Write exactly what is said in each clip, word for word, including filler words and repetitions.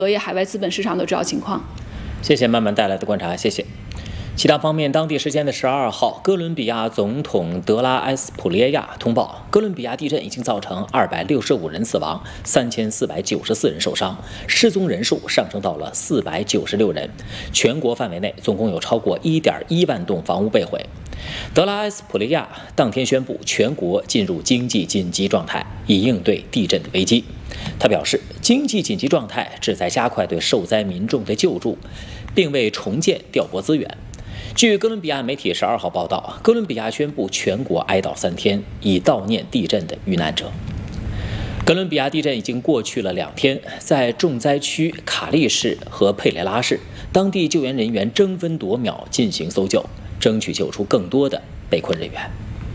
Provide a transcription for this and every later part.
隔夜海外资本市场的主要情况。 谢谢曼曼带来的观察，谢谢。其他方面，当地时间的十二号，哥伦比亚总统德拉埃斯普列亚通报，哥伦比亚地震已经造成二百六十五人死亡，三千四百九十四人受伤，失踪人数上升到了四百九十六人。全国范围内总共有超过一点一万栋房屋被毁。德拉埃斯普列亚当天宣布，全国进入经济紧急状态，以应对地震的危机。他表示，经济紧急状态旨在加快对受灾民众的救助，并为重建调拨资源。据哥伦比亚媒体十二号报道，哥伦比亚宣布全国哀悼三天，以悼念地震的遇难者。哥伦比亚地震已经过去了两天，在重灾区卡利市和佩雷拉市，当地救援人员争分夺秒进行搜救，争取救出更多的被困人员。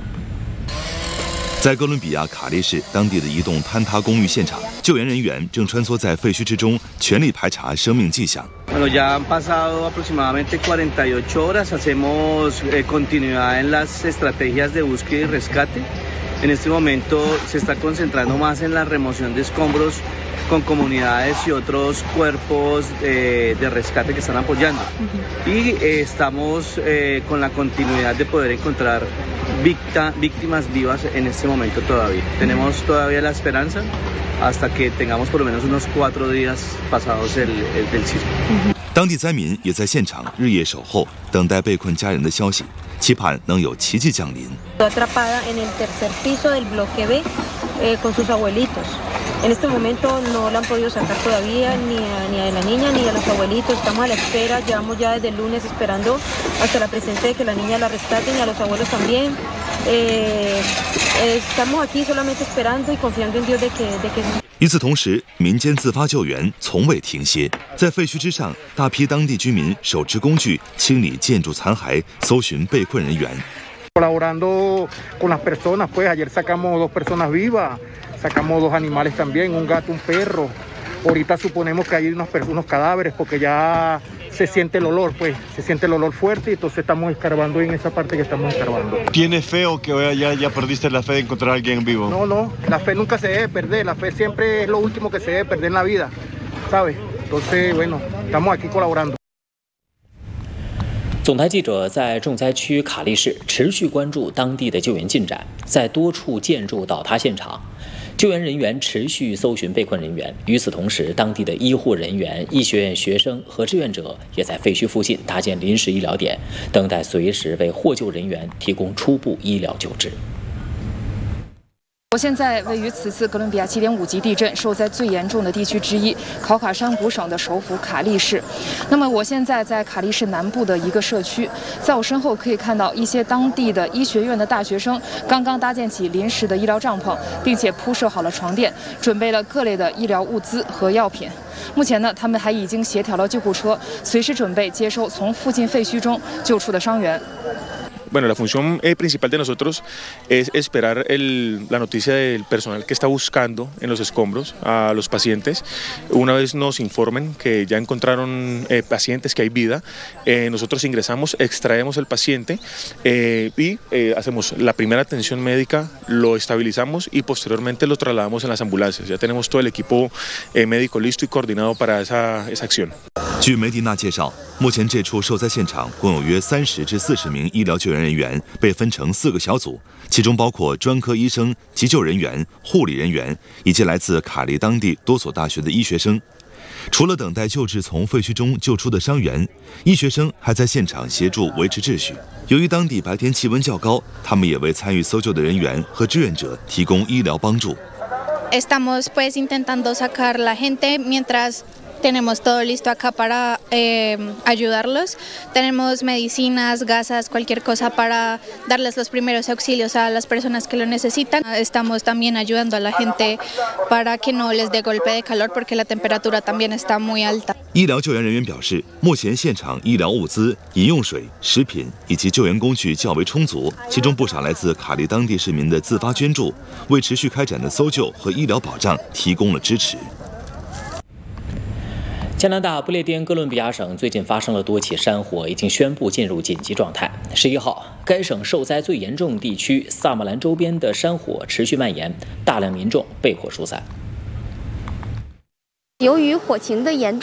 在哥伦比亚卡利市当地的一栋坍塌公寓现场，救援人员正穿梭在废墟之中，全力排查生命迹象。 Bueno, ya han pasado aproximadamente cuarenta y ocho horas. Hacemos eh, continuidad en las estrategias de búsqueda y rescate. En este momento se está concentrando más en la remoción de escombros con comunidades y otros cuerpos eh, de rescate que están apoyando. Y eh, estamos eh, con la continuidad de poder encontrar víctima, víctimas vivas en este momento todavía. Tenemos todavía la esperanza hasta que tengamos por lo menos unos cuatro días pasados el, el, del sismo. 当地灾民也在现场日夜守候，等待被困家人的消息，期盼能有奇迹降临。 Atrapada en el tercer piso del bloque B eh, con sus abuelitos. En este momento no la han podido sacar todavía ni a, ni a la niña ni a los abuelitos. Estamos a la espera. Llevamos ya desde el lunes esperando hasta la presente de que la niña la rescaten y a los abuelos también. Eh, eh, estamos aquí solamente esperando y confiando en Dios de que, de que 与此同时，民间自发救援从未停歇。在废墟之上，大批当地居民手持工具清理建筑残骸，搜寻被困人员。 Colaborando con las personas, pues ayer sacamos dos personas vivas, sacamos dos animales también, un gato, un perro. Ahorita suponemos que hay unos, unos cadáveres porque ya se siente el olor, pues se siente el olor fuerte y entonces estamos escarbando en esa parte que estamos escarbando. ¿Tienes fe o que ya, ya perdiste la fe de encontrar a alguien vivo? No, no, la fe nunca se debe perder, la fe siempre es lo último que se debe perder en la vida, ¿sabes? Entonces, bueno, estamos aquí colaborando. 总台记者在重灾区卡利市持续关注当地的救援进展，在多处建筑倒塌现场，救援人员持续搜寻被困人员。与此同时，当地的医护人员、医学院学生和志愿者也在废墟附近搭建临时医疗点，等待随时为获救人员提供初步医疗救治。 我现在位于此次哥伦比亚 七点五 级地震受灾最严重的地区之一考卡山谷省的首府卡利市。那么我现在在卡利市南部的一个社区，在我身后可以看到一些当地的医学院的大学生刚刚搭建起临时的医疗帐篷，并且铺设好了床垫，准备了各类的医疗物资和药品。目前呢，他们还已经协调了救护车，随时准备接收从附近废墟中救出的伤员。 Bueno, la función eh, principal de nosotros es esperar el, la noticia del personal que está buscando en los escombros a los pacientes. Una vez nos informen que ya encontraron eh, pacientes, que hay vida, eh, nosotros ingresamos, extraemos el paciente eh, y eh, hacemos la primera atención médica, lo estabilizamos y posteriormente lo trasladamos en las ambulancias. Ya tenemos todo el equipo eh, médico listo y coordinado para esa, esa acción. 据梅蒂娜介绍，目前这处受灾现场共有约三十至四十名医疗救援人员，被分成四个小组，其中包括专科医生、急救人员、护理人员以及来自卡利当地多所大学的医学生。除了等待救治从废墟中救出的伤员，医学生还在现场协助维持秩序。由于当地白天气温较高，他们也为参与搜救的人员和志愿者提供医疗帮助。 Estamos pues intentando sacar la gente mientras tenemos todo listo acá para eh, ayudarlos. Tenemos medicinas, gasas, cualquier cosa para darles los primeros auxilios a las personas que lo necesitan. Estamos también ayudando a la gente para que no les dé golpe de calor porque la temperatura también está muy alta. 医疗救援人员表示，目前现场医疗物资、饮用水、食品以及救援工具较为充足，其中不少来自卡利当地市民的自发捐助，为持续开展的搜救和医疗保障提供了支持。 加拿大不列颠哥伦比亚省最近发生了多起山火，已经宣布进入紧急状态。十一号，该省受灾最严重地区萨默兰周边的山火持续蔓延，大量民众被迫疏散。 由于火情的严重。